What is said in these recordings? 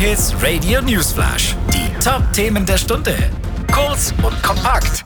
Hit Radio Newsflash. Die Top-Themen der Stunde. Kurz und kompakt.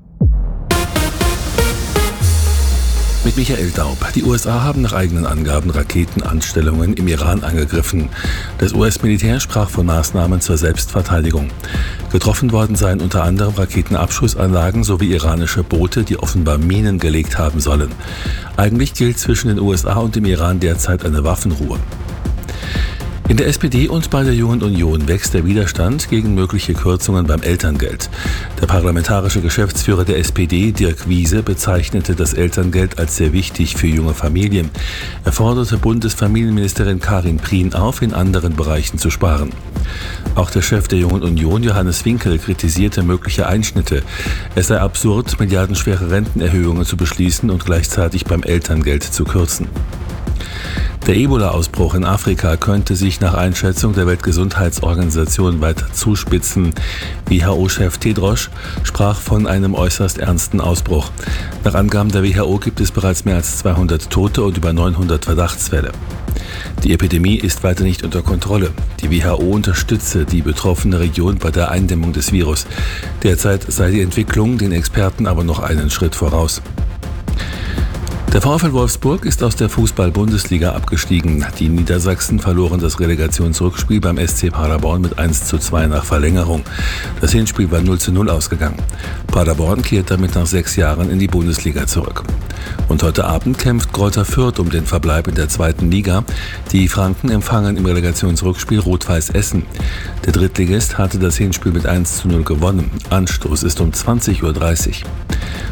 Mit Michael Daub. Die USA haben nach eigenen Angaben Raketenanstellungen im Iran angegriffen. Das US-Militär sprach von Maßnahmen zur Selbstverteidigung. Getroffen worden seien unter anderem Raketenabschussanlagen sowie iranische Boote, die offenbar Minen gelegt haben sollen. Eigentlich gilt zwischen den USA und dem Iran derzeit eine Waffenruhe. In der SPD und bei der Jungen Union wächst der Widerstand gegen mögliche Kürzungen beim Elterngeld. Der parlamentarische Geschäftsführer der SPD, Dirk Wiese, bezeichnete das Elterngeld als sehr wichtig für junge Familien. Er forderte Bundesfamilienministerin Karin Prien auf, in anderen Bereichen zu sparen. Auch der Chef der Jungen Union, Johannes Winkel, kritisierte mögliche Einschnitte. Es sei absurd, milliardenschwere Rentenerhöhungen zu beschließen und gleichzeitig beim Elterngeld zu kürzen. Der Ebola-Ausbruch in Afrika könnte sich nach Einschätzung der Weltgesundheitsorganisation weiter zuspitzen. WHO-Chef Tedros sprach von einem äußerst ernsten Ausbruch. Nach Angaben der WHO gibt es bereits mehr als 200 Tote und über 900 Verdachtsfälle. Die Epidemie ist weiter nicht unter Kontrolle. Die WHO unterstütze die betroffene Region bei der Eindämmung des Virus. Derzeit sei die Entwicklung den Experten aber noch einen Schritt voraus. Der VfL Wolfsburg ist aus der Fußball-Bundesliga abgestiegen. Die Niedersachsen verloren das Relegationsrückspiel beim SC Paderborn mit 1:2 nach Verlängerung. Das Hinspiel war 0:0 ausgegangen. Paderborn kehrt damit nach 6 Jahren in die Bundesliga zurück. Und heute Abend kämpft Greuther Fürth um den Verbleib in der 2. Liga. Die Franken empfangen im Relegationsrückspiel Rot-Weiß Essen. Der Drittligist hatte das Hinspiel mit 1:0 gewonnen. Anstoß ist um 20:30 Uhr.